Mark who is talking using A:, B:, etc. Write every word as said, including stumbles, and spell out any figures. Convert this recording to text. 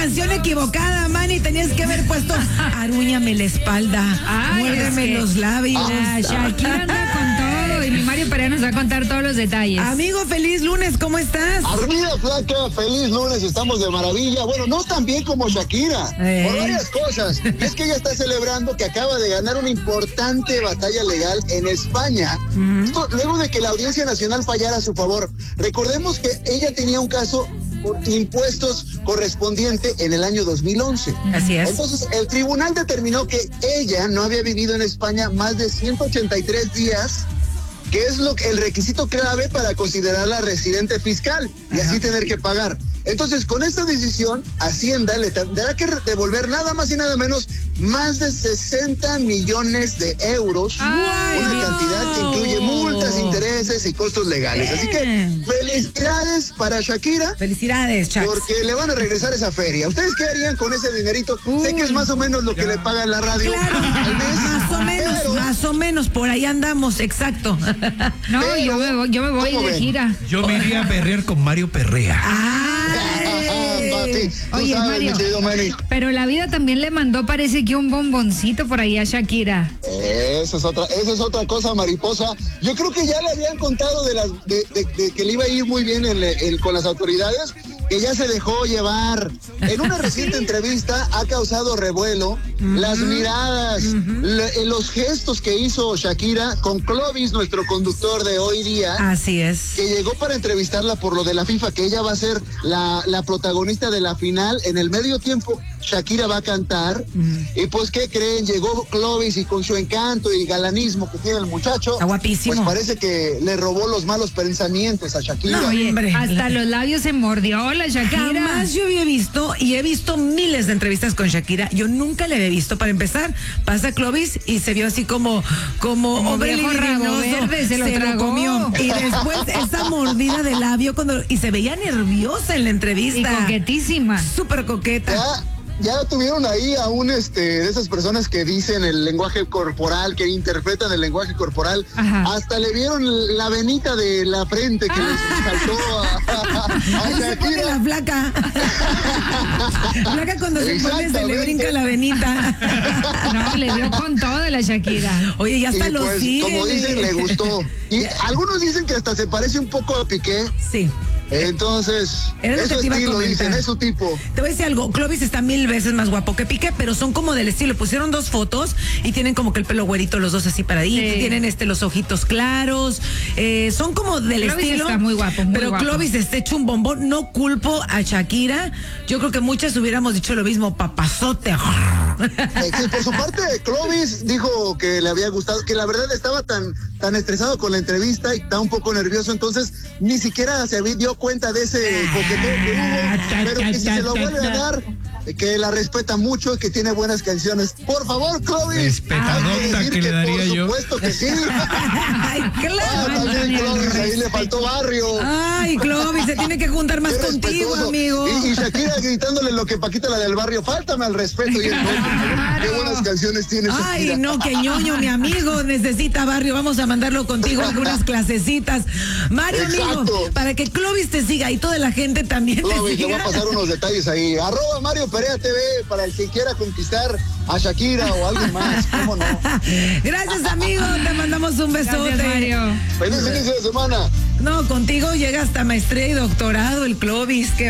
A: canción equivocada, Manny. Tenías que haber puesto Arúñame la espalda,
B: Ay,
A: muérdeme
B: es que
A: los labios.
B: Ah, Shakira anda con todo y mi Mario Perea nos va a contar todos los detalles.
A: Amigo, feliz lunes, ¿cómo estás?
C: Arriba, flaca, feliz lunes, estamos de maravilla. Bueno, no tan bien como Shakira,
A: Eh.
C: por varias cosas. Y es que ella está celebrando que acaba de ganar una importante batalla legal en España, uh-huh. Esto, luego de que la Audiencia Nacional fallara a su favor. Recordemos que ella tenía un caso por impuestos correspondiente en el año dos mil once.
A: Así es.
C: Entonces, el tribunal determinó que ella no había vivido en España más de ciento ochenta y tres días, que es lo que, el requisito clave para considerarla residente fiscal y Ajá. así tener que pagar. Entonces, con esta decisión, Hacienda le tendrá que devolver nada más y nada menos más de sesenta millones de euros, ¡ay, una no! cantidad que incluye multas, intereses y costos legales. Bien. Así que felicidades para Shakira.
A: Felicidades, Chax.
C: Porque le van a regresar esa feria. ¿Ustedes qué harían con ese dinerito? Uy, sé que es más o menos lo que le paga la radio
A: claro,
C: al mes.
A: Más o menos, pero, más o menos, por ahí andamos, exacto.
B: No, pero, yo me voy, yo me voy de ven? gira.
D: Yo me iría a perrear con Mario Perrea.
A: ¡Ay!
B: Oye, sabes, Mario, pero la vida también le mandó, parece que un bomboncito por ahí a Shakira.
C: Esa es otra, esa es otra cosa, mariposa. Yo creo que ya le habían contado de, las, de, de, de que le iba a ir muy bien en, en, con las autoridades, que ya se dejó llevar. En una reciente entrevista ha causado revuelo uh-huh. las miradas, uh-huh. le, los gestos que hizo Shakira con Clovis, nuestro conductor de hoy día.
A: Así es.
C: Que llegó para entrevistarla por lo de la FIFA, que ella va a ser la, la protagonista de la final. En el medio tiempo, Shakira va a cantar. Uh-huh. Y pues, ¿qué creen? Llegó Clovis y con su encanto y galanismo que tiene el muchacho.
A: Está guapísimo.
C: Pues parece que le robó los malos pensamientos a Shakira.
B: No, oye, hombre, hasta los labios se mordió la Shakira.
A: Jamás yo había visto, y he visto miles de entrevistas con Shakira, yo nunca le había visto. Para empezar, pasa Clovis y se vio así como como,
B: como viejo rabo verde, se lo
A: se
B: tragó.
A: Lo comió. Y después esa mordida de labio cuando y se veía nerviosa en la entrevista.
B: Y coquetísima.
A: Súper coqueta.
C: ¿Ya? Ya tuvieron ahí a un este de esas personas que dicen el lenguaje corporal, que interpretan el lenguaje corporal. Ajá. Hasta le vieron la venita de la frente que ah. les saltó a, a, a Shakira.
A: La flaca. Flaca cuando se pone se le brinca la venita.
B: No, le dio con todo la Shakira.
A: Oye, ya hasta
C: y
A: lo
C: pues,
A: sigue.
C: Como dicen, le gustó. Y algunos dicen que hasta se parece un poco a Piqué.
A: Sí.
C: Entonces,
A: es
C: su estilo, dicen, es su tipo.
A: Te voy a decir algo, Clovis está mil veces más guapo que Piqué, pero son como del estilo. Pusieron dos fotos y tienen como que el pelo güerito, los dos así paraditos, sí. Tienen este los ojitos claros, eh, son como del
B: Clovis
A: estilo.
B: Está muy guapo, muy
A: pero
B: guapo.
A: Clovis está hecho un bombón. No culpo a Shakira. Yo creo que muchas hubiéramos dicho lo mismo, papazote.
C: Sí, por su parte, Clovis dijo que le había gustado, que la verdad estaba tan, tan estresado con la entrevista y estaba un poco nervioso, entonces ni siquiera se dio cuenta de ese coqueteo que hubo, pero que si se lo vuelve a dar, que la respeta mucho y que tiene buenas canciones. Por favor, Clovis.
D: Respetadota que, que le daría
C: por
D: yo.
C: Por supuesto que sí.
A: Ay, claro.
C: Ah, también Clovis, ahí le faltó barrio.
A: Ay, Clovis, se tiene que juntar más contigo, amigo.
C: Y, y Shakira gritándole lo que Paquita, la del barrio, fáltame al respeto y el claro. Qué buenas canciones tiene Shakira.
A: Ay, no, que ñoño, mi amigo, necesita barrio. Vamos a mandarlo contigo algunas clasecitas. Mario, exacto. Amigo, para que Clovis te siga y toda la gente también
C: Clovis,
A: te siga.
C: Le voy a pasar unos detalles ahí. Arroba Mario Perea T V para el que quiera conquistar a Shakira o a alguien más. ¿Cómo no?
A: Gracias, amigo. Te mandamos un besote.
B: Gracias, Mario.
C: Feliz inicio de semana.
A: No, contigo llega hasta maestría y doctorado el Clovis. Que